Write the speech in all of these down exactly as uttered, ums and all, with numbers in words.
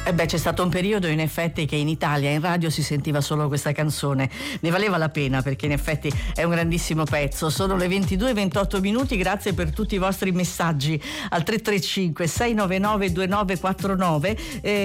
Eh beh, c'è stato un periodo in effetti che in Italia in radio si sentiva solo questa canzone, ne valeva la pena perché in effetti è un grandissimo pezzo. Sono le ventidue e ventotto minuti, grazie per tutti i vostri messaggi al tre tre cinque sei nove nove due nove quattro nove.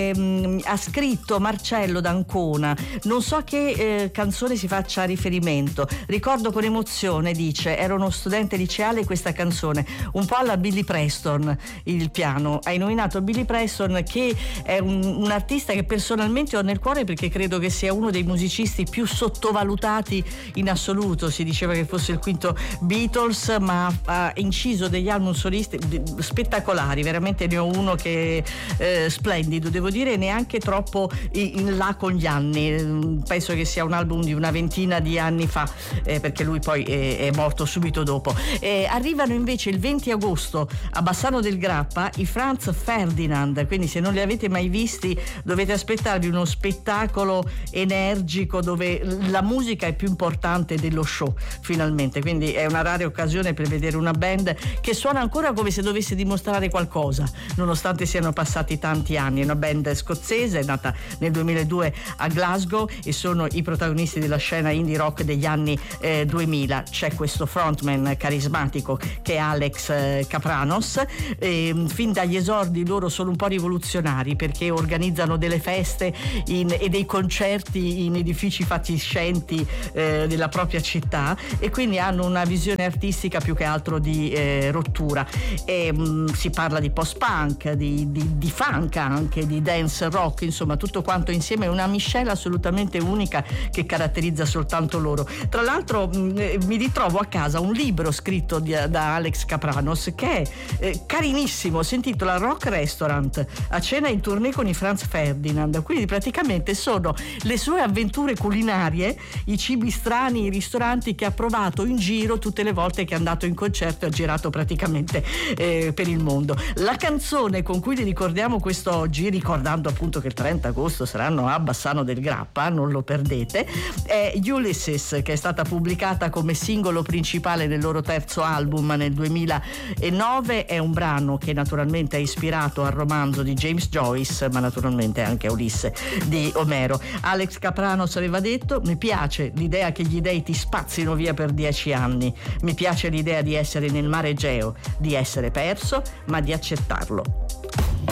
Eh, ha scritto Marcello d'Ancona, non so a che eh, canzone si faccia riferimento, ricordo con emozione, dice, ero uno studente liceale, questa canzone un po' alla Billy Preston, il piano. Hai nominato Billy Preston, che è un un artista che personalmente ho nel cuore perché credo che sia uno dei musicisti più sottovalutati in assoluto. Si diceva che fosse il quinto Beatles, ma ha inciso degli album solisti spettacolari, veramente ne ho uno che è eh, splendido, devo dire, neanche troppo in là con gli anni. Penso che sia un album di una ventina di anni fa, eh, perché lui poi è, è morto subito dopo. Eh, arrivano invece il venti agosto a Bassano del Grappa i Franz Ferdinand, quindi se non li avete mai visti dovete aspettarvi uno spettacolo energico dove la musica è più importante dello show, finalmente, quindi è una rara occasione per vedere una band che suona ancora come se dovesse dimostrare qualcosa nonostante siano passati tanti anni. È una band scozzese, è nata nel duemiladue a Glasgow e sono i protagonisti della scena indie rock degli anni eh, duemila. C'è questo frontman carismatico che è Alex eh, Kapranos, e fin dagli esordi loro sono un po' rivoluzionari perché organizzano delle feste in, e dei concerti in edifici fatiscenti eh, della propria città, e quindi hanno una visione artistica più che altro di eh, rottura. E, mh, si parla di post-punk, di, di, di funk anche, di dance rock, insomma tutto quanto insieme è una miscela assolutamente unica che caratterizza soltanto loro. Tra l'altro mh, mi ritrovo a casa un libro scritto di, da Alex Kapranos che è eh, carinissimo, si intitola Rock Restaurant, a cena in tournée con i Franz Ferdinand, quindi praticamente sono le sue avventure culinarie, i cibi strani, i ristoranti che ha provato in giro tutte le volte che è andato in concerto e ha girato praticamente eh, per il mondo. La canzone con cui li ricordiamo quest'oggi, ricordando appunto che il trenta agosto saranno a Bassano del Grappa, non lo perdete, è Ulysses, che è stata pubblicata come singolo principale del loro terzo album nel duemilanove. È un brano che naturalmente è ispirato al romanzo di James Joyce, ma naturalmente anche a Ulisse di Omero. Alex Kapranos aveva detto: mi piace l'idea che gli dei ti spazzino via per dieci anni, mi piace l'idea di essere nel mare Egeo, di essere perso ma di accettarlo.